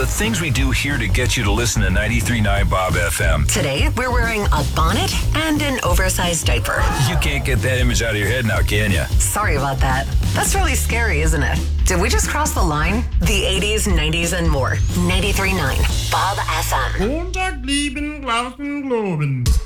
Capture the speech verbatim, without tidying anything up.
things we do here to get you to listen to ninety-three point nine Bob F M. Today, we're wearing a bonnet and an oversized diaper. You can't get that image out of your head now, can you? Sorry about that. That's really scary, isn't it? Did we just cross the line? The eighties, nineties, and more. ninety-three point nine Bob F M. Montag blieben Glauben globen.